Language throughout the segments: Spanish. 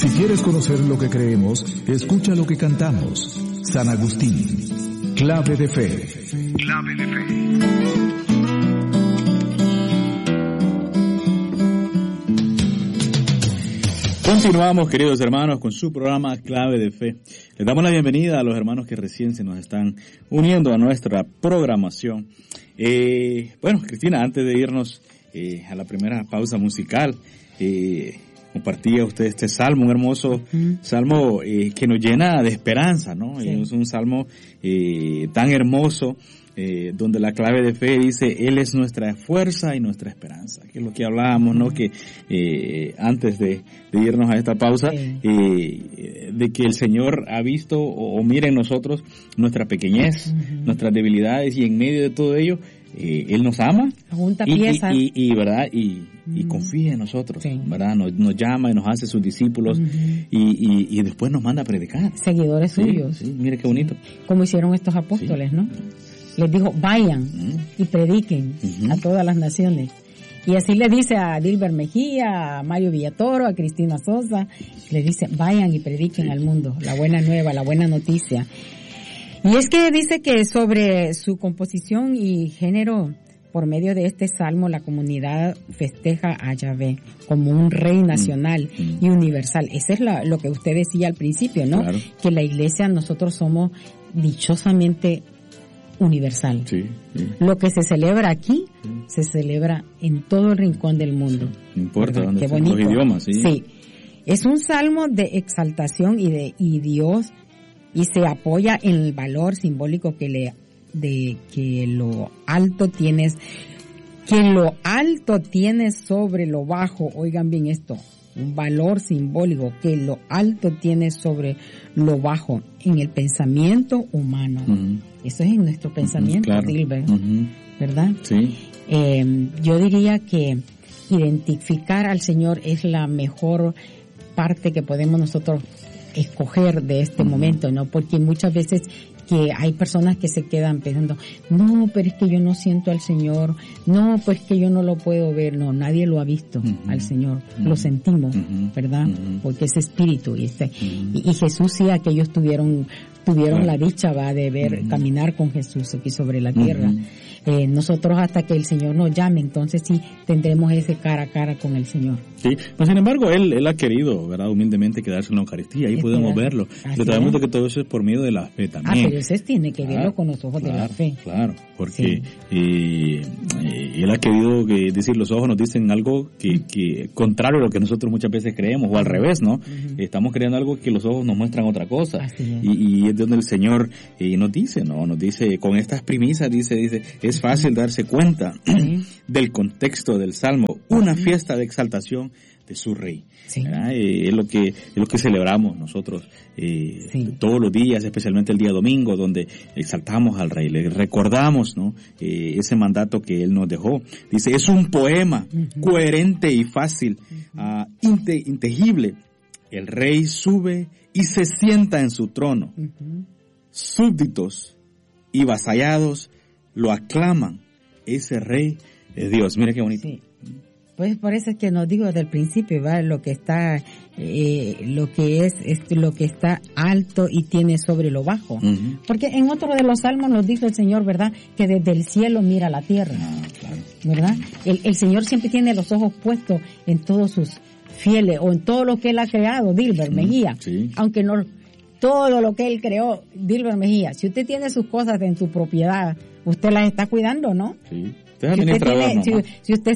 Si quieres conocer lo que creemos, escucha lo que cantamos. San Agustín, clave de fe. Clave de fe. Continuamos, queridos hermanos, con su programa Clave de Fe. Les damos la bienvenida a los hermanos que recién se nos están uniendo a nuestra programación. Bueno, Cristina, antes de irnos a la primera pausa musical, compartía usted este salmo, un hermoso salmo que nos llena de esperanza, ¿no? Sí. Es un salmo tan hermoso, donde la clave de fe dice, Él es nuestra fuerza y nuestra esperanza, que es lo que hablábamos, ¿no? Que antes de irnos a esta pausa, de que el Señor ha visto o mira en nosotros nuestra pequeñez, nuestras debilidades, y en medio de todo ello, Él nos ama y ¿verdad? Y confía en nosotros, sí. ¿Verdad? Nos llama y nos hace sus discípulos, y después nos manda a predicar. Seguidores suyos. Sí, mire qué bonito. Como hicieron estos apóstoles, ¿no? Les dijo, vayan y prediquen a todas las naciones. Y así le dice a Dilber Mejía, a Mario Villatoro, a Cristina Sosa, le dice, vayan y prediquen al mundo la buena nueva, la buena noticia. Y es que dice que sobre su composición y género, por medio de este salmo, la comunidad festeja a Yahvé como un rey nacional y universal. Eso es lo que usted decía al principio, ¿no? Claro. Que la iglesia, nosotros somos dichosamente universal. Sí. Lo que se celebra aquí, se celebra en todo el rincón del mundo. No importa dónde estén los idiomas, sí. Sí. Es un salmo de exaltación y Dios, y se apoya en el valor simbólico que lo alto tienes sobre lo bajo. Oigan bien esto, un valor simbólico que lo alto tiene sobre lo bajo en el pensamiento humano. Eso es en nuestro pensamiento, claro. Dilber, ¿verdad? Sí. Yo diría que identificar al Señor es la mejor parte que podemos nosotros escoger de este momento, ¿no? Porque muchas veces que hay personas que se quedan pensando, no, pero es que yo no siento al Señor, no, pues que yo no lo puedo ver. No, nadie lo ha visto al Señor, lo sentimos, ¿verdad? Porque es espíritu y Jesús, sí, aquellos tuvieron la dicha, va, de ver, caminar con Jesús aquí sobre la tierra. Nosotros hasta que el Señor nos llame, entonces sí tendremos ese cara a cara con el Señor. Sí, pues sin embargo, Él ha querido, ¿verdad?, humildemente quedarse en la Eucaristía, ahí podemos verlo. Pero sabemos que todo eso es por medio de la fe también. Pero eso tiene que verlo con los ojos de la fe. Claro, porque Él ha querido decir, los ojos nos dicen algo que contrario a lo que nosotros muchas veces creemos, o al revés, ¿no? Estamos creyendo algo que los ojos nos muestran otra cosa. Y es donde el Señor nos dice, ¿no? Nos dice, con estas premisas, dice, es fácil darse cuenta del contexto del Salmo, una fiesta de exaltación de su Rey. Sí. Es lo que celebramos nosotros todos los días, especialmente el día domingo, donde exaltamos al Rey, le recordamos, ¿no? Ese mandato que Él nos dejó. Dice, es un poema coherente y fácil, inteligible. El Rey sube y se sienta en su trono. Súbditos y vasallados lo aclaman. Ese Rey es Dios. Mira qué bonito. Sí. Pues por eso es que nos digo desde el principio, ¿va? Lo que está alto y tiene sobre lo bajo. Porque en otro de los salmos nos dijo el Señor, ¿verdad?, que desde el cielo mira la tierra. Claro. ¿Verdad? El Señor siempre tiene los ojos puestos en todos sus fieles, o en todo lo que Él ha creado, Dilber Mejía. Sí. Aunque no, todo lo que Él creó, Dilber Mejía, si usted tiene sus cosas en su propiedad, usted las está cuidando, ¿no? Sí. Si usted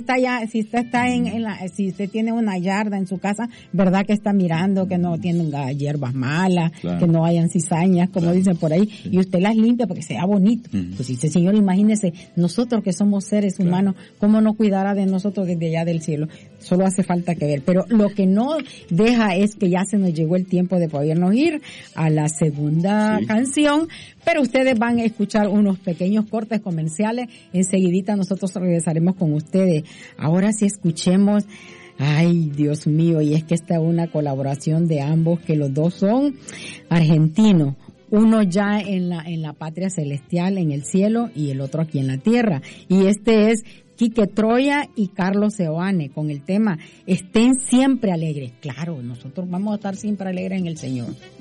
tiene una yarda en su casa, verdad que está mirando que no tienen hierbas malas, claro, que no hayan cizañas, como dicen por ahí, y usted las limpia porque sea bonito. Pues dice, Señor, imagínese, nosotros que somos seres humanos, ¿cómo no cuidará de nosotros desde allá del cielo? Solo hace falta que ver. Pero lo que no deja es que ya se nos llegó el tiempo de podernos ir a la segunda canción, pero ustedes van a escuchar unos pequeños cortes comerciales. Enseguidita nosotros regresaremos con ustedes. Ahora sí escuchemos, ay Dios mío, y es que esta es una colaboración de ambos, que los dos son argentinos. Uno ya en la patria celestial, en el cielo, y el otro aquí en la tierra. Y este es Quique Troya y Carlos Seoane con el tema Estén siempre alegres. Claro, nosotros vamos a estar siempre alegres en el Señor.